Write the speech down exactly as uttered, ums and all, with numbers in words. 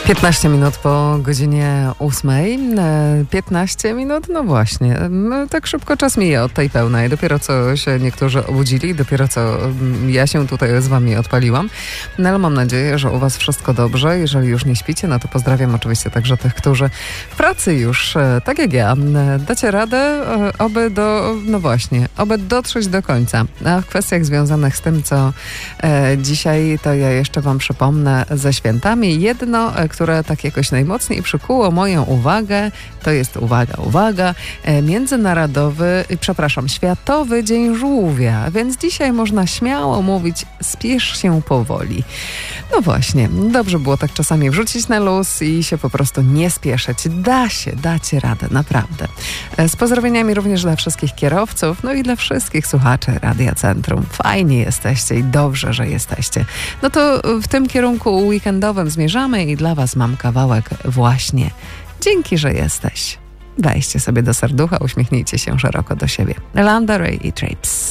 piętnaście minut po godzinie ósmej. piętnaście minut, no właśnie. Tak szybko czas mija od tej pełnej. Dopiero co się niektórzy obudzili, dopiero co ja się tutaj z wami odpaliłam. No ale mam nadzieję, że u was wszystko dobrze. Jeżeli już nie śpicie, no to pozdrawiam oczywiście także tych, którzy w pracy już, tak jak ja, dacie radę, oby do, no właśnie, oby dotrzeć do końca. A w kwestiach związanych z tym, co e, dzisiaj, to ja jeszcze wam przypomnę ze świętami. Jedno, które tak jakoś najmocniej przykuło moją uwagę, to jest, uwaga, uwaga, międzynarodowy, przepraszam, Światowy Dzień Żółwia, więc dzisiaj można śmiało mówić, spiesz się powoli. No właśnie, dobrze było tak czasami wrzucić na luz i się po prostu nie spieszyć. Da się, dacie radę, naprawdę. Z pozdrowieniami również dla wszystkich kierowców, no i dla wszystkich słuchaczy Radia Centrum. Fajnie jesteście i dobrze, że jesteście. No to w tym kierunku weekendowym zmierzamy i dla was mam kawałek właśnie. Dzięki, że jesteś. Weźcie sobie do serducha, uśmiechnijcie się szeroko do siebie. Lana Del Rey i Drapes.